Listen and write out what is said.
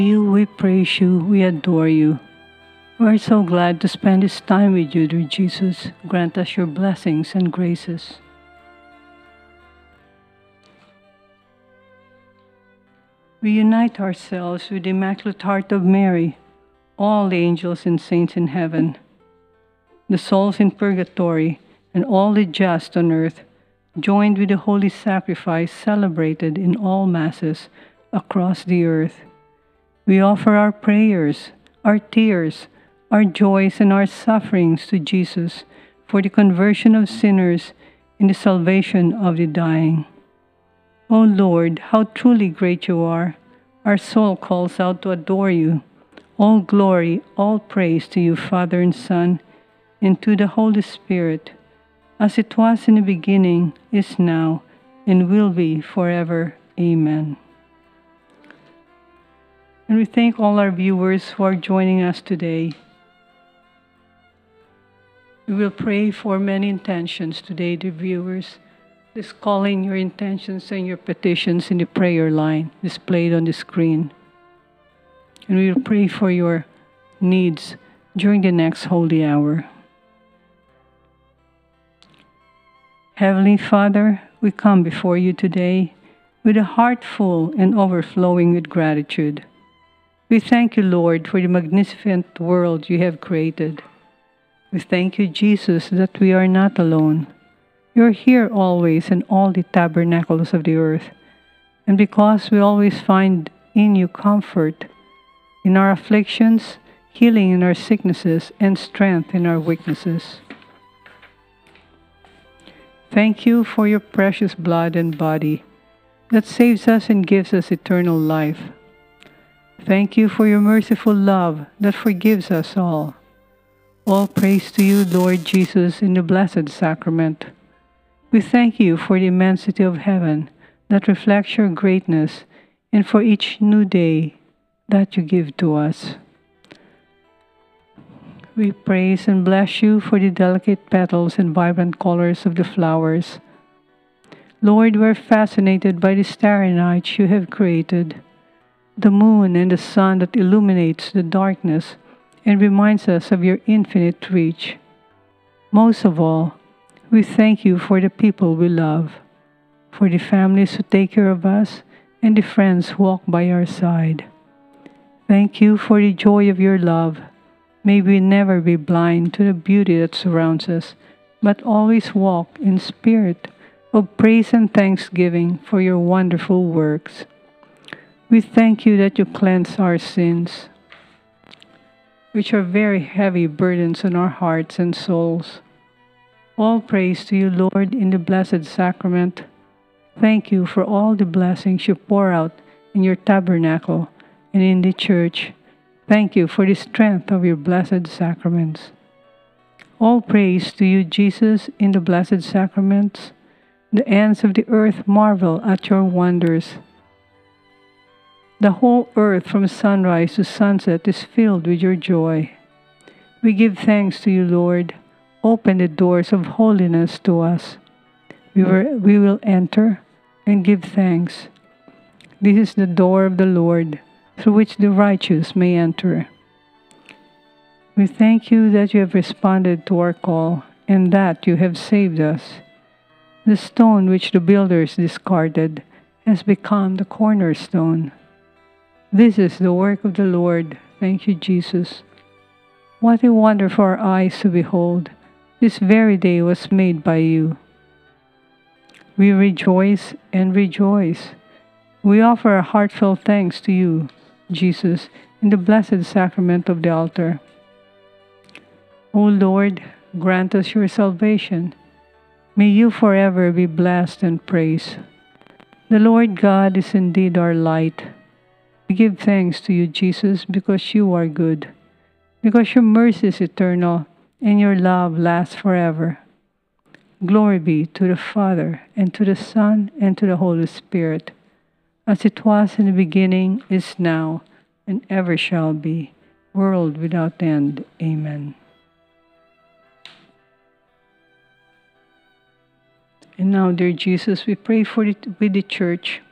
We praise you, we adore you. We are so glad to spend this time with you, dear Jesus. Grant us your blessings and graces. We unite ourselves with the Immaculate Heart of Mary, all the angels and saints in heaven, the souls in purgatory, and all the just on earth, joined with the holy sacrifice celebrated in all masses across the earth. We offer our prayers, our tears, our joys, and our sufferings to Jesus for the conversion of sinners and the salvation of the dying. O Lord, how truly great you are! Our soul calls out to adore you. All glory, all praise to you, Father and Son, and to the Holy Spirit, as it was in the beginning, is now, and will be forever. Amen. And we thank all our viewers who are joining us today. We will pray for many intentions today, dear viewers. Please call in your intentions and your petitions in the prayer line displayed on the screen. And we will pray for your needs during the next holy hour. Heavenly Father, we come before you today with a heart full and overflowing with gratitude. We thank you, Lord, for the magnificent world you have created. We thank you, Jesus, that we are not alone. You are here always in all the tabernacles of the earth. And because we always find in you comfort in our afflictions, healing in our sicknesses, and strength in our weaknesses. Thank you for your precious blood and body that saves us and gives us eternal life. Thank you for your merciful love that forgives us all. All praise to you, Lord Jesus, in the Blessed Sacrament. We thank you for the immensity of heaven that reflects your greatness and for each new day that you give to us. We praise and bless you for the delicate petals and vibrant colors of the flowers. Lord, we're fascinated by the starry night you have created, the moon and the sun that illuminates the darkness and reminds us of your infinite reach. Most of all, we thank you for the people we love, for the families who take care of us, and the friends who walk by our side. Thank you for the joy of your love. May we never be blind to the beauty that surrounds us, but always walk in spirit of praise and thanksgiving for your wonderful works. We thank you that you cleanse our sins, which are very heavy burdens on our hearts and souls. All praise to you, Lord, in the Blessed Sacrament. Thank you for all the blessings you pour out in your tabernacle and in the church. Thank you for the strength of your blessed sacraments. All praise to you, Jesus, in the Blessed Sacraments. The ends of the earth marvel at your wonders. The whole earth from sunrise to sunset is filled with your joy. We give thanks to you, Lord. Open the doors of holiness to us. We will enter and give thanks. This is the door of the Lord, through which the righteous may enter. We thank you that you have responded to our call and that you have saved us. The stone which the builders discarded has become the cornerstone. This is the work of the Lord. Thank you, Jesus. What a wonder for our eyes to behold. This very day was made by you. We rejoice and rejoice. We offer our heartfelt thanks to you, Jesus, in the Blessed Sacrament of the altar. O Lord, grant us your salvation. May you forever be blessed and praised. The Lord God is indeed our light. We give thanks to you, Jesus, because you are good, because your mercy is eternal, and your love lasts forever. Glory be to the Father, and to the Son, and to the Holy Spirit, as it was in the beginning, is now, and ever shall be, world without end. Amen. And now, dear Jesus, we pray with the Church